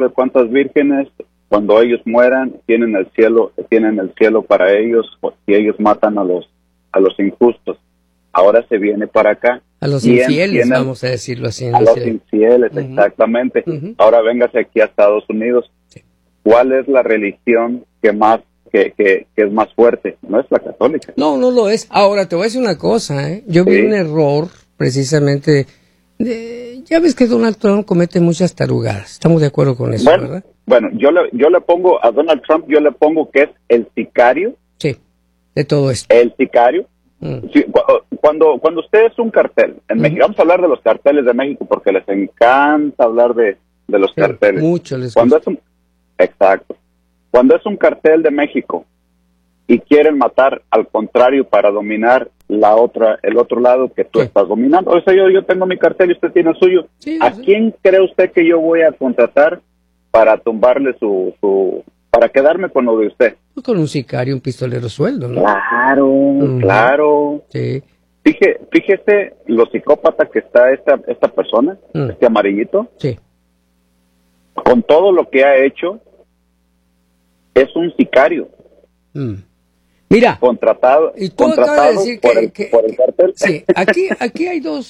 sabe cuántas vírgenes, cuando ellos mueran, tienen el cielo para ellos, si ellos matan a los injustos. Ahora se viene para acá. A los infieles, vamos a decirlo así. A los infieles, exactamente. Ahora véngase aquí a Estados Unidos. Sí. ¿Cuál es la religión que es más fuerte? No es la católica. No lo es. Ahora, te voy a decir una cosa, ¿eh? Yo vi un error, precisamente, ya ves que Donald Trump comete muchas tarugadas. Estamos de acuerdo con eso, ¿verdad? Bueno, yo le pongo a Donald Trump, que es el sicario. Sí, de todo esto. El sicario. Sí, cuando usted es un cartel en México, vamos a hablar de los carteles de México porque les encanta hablar de los carteles. Mucho les gusta. Exacto. Cuando es un cartel de México y quieren matar al contrario para dominar el otro lado que tú estás dominando. O sea, yo tengo mi cartel y usted tiene el suyo. Sí, ¿A quién cree usted que yo voy a contratar para tumbarle para quedarme con lo de usted? Pues con un sicario, un pistolero sueldo, ¿no? Claro. Sí. Fíjese lo psicópata que está esta persona, este amarillito. Sí. Con todo lo que ha hecho, es un sicario. Mira, contratado y tú acabas de decir por el cartel. Sí, aquí hay dos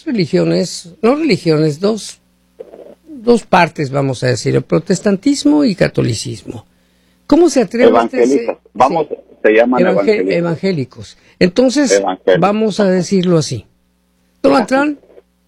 partes, vamos a decir, el protestantismo y catolicismo. ¿Cómo se atreve evangelistas? Se llaman evangélicos. Entonces, vamos a decirlo así. Donald Trump,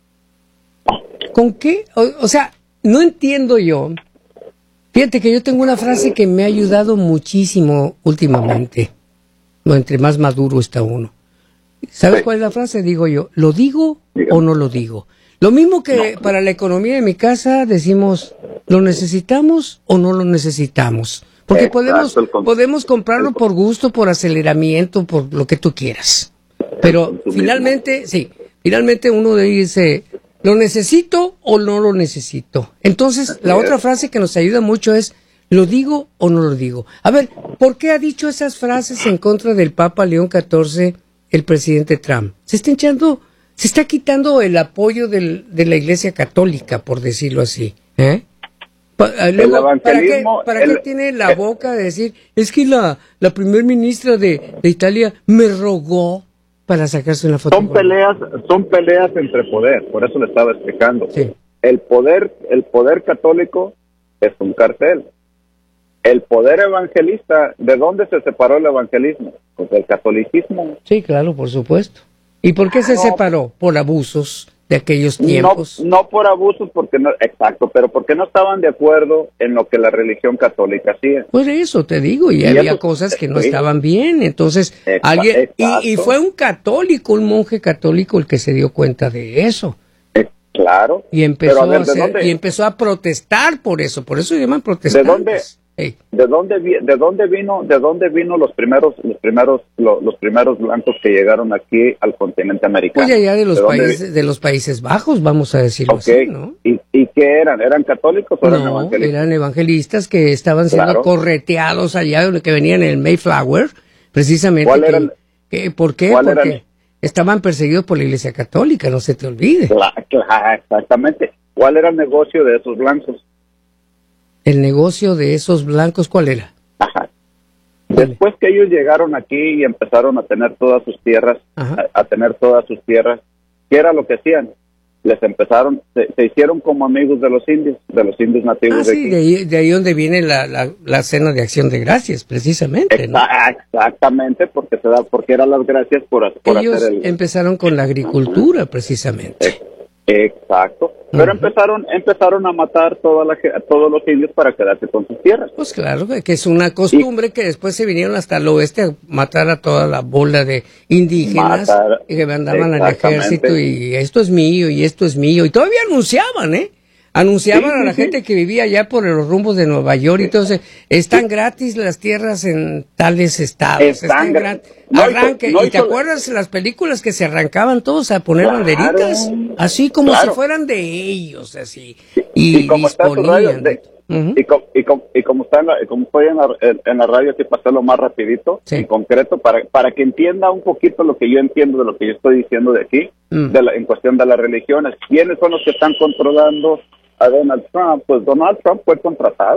¿con qué? O sea, no entiendo yo. Fíjate que yo tengo una frase que me ha ayudado muchísimo últimamente. Entre más maduro está uno. ¿Sabes cuál es la frase? Digo yo, ¿lo digo o no lo digo? Lo mismo que para la economía de mi casa decimos, ¿lo necesitamos o no lo necesitamos? Porque podemos comprarlo por gusto, por aceleramiento, por lo que tú quieras. Pero finalmente uno dice, ¿lo necesito o no lo necesito? Entonces, la otra frase que nos ayuda mucho es, ¿lo digo o no lo digo? A ver, ¿por qué ha dicho esas frases en contra del Papa León XIV el presidente Trump? Se está quitando el apoyo de la Iglesia Católica, por decirlo así. Luego, ¿para qué tiene la boca de decir, es que la primer ministra de Italia me rogó para sacarse una foto? Son peleas entre poder, por eso le estaba explicando. Sí. El poder católico es un cartel. El poder evangelista, ¿de dónde se separó el evangelismo? Pues del catolicismo. Sí, claro, por supuesto. ¿Y por qué se separó? Por abusos de aquellos tiempos. No por abusos, pero porque no estaban de acuerdo en lo que la religión católica hacía. Pues eso te digo, y había cosas que no estaban bien, entonces alguien, y fue un católico, un monje católico el que se dio cuenta de eso. Claro. Y empezó a protestar por eso llaman protestantes. ¿De dónde vino los primeros blancos que llegaron aquí al continente americano? Pues allá de los Países Bajos, vamos a decirlo así, ¿no? ¿Y qué eran? ¿Eran católicos o eran evangelistas? Eran evangelistas que estaban siendo correteados allá, que venían en el Mayflower, precisamente. ¿Por qué? Porque estaban perseguidos por la Iglesia Católica, no se te olvide. Exactamente. ¿Cuál era el negocio de esos blancos? ¿El negocio de esos blancos cuál era? Ajá. Después que ellos llegaron aquí y empezaron a tener todas sus tierras, ¿qué era lo que hacían? Se hicieron como amigos de los indios nativos de aquí. De ahí donde viene la cena de acción de gracias, precisamente, ¿no? Exactamente, porque eran las gracias por ellos hacer empezaron con la agricultura, precisamente. Exacto, pero empezaron a matar todos los indios para quedarse con sus tierras. Pues claro, que es una costumbre que después se vinieron hasta el oeste a matar a toda la bola de indígenas que mandaban al ejército y esto es mío y todavía anunciaban a la gente que vivía allá por los rumbos de Nueva York, entonces están gratis las tierras en tales estados, están gratis. ¿Y te acuerdas las películas que se arrancaban todos a poner banderitas? Así como si fueran de ellos, así. Y como está en tu radio, y como estoy en la radio, así pasarlo más rapidito, en concreto, para que entienda un poquito lo que yo entiendo de lo que yo estoy diciendo de aquí, en cuestión de las religiones. ¿Quiénes son los que están controlando a Donald Trump? Pues Donald Trump fue contratado.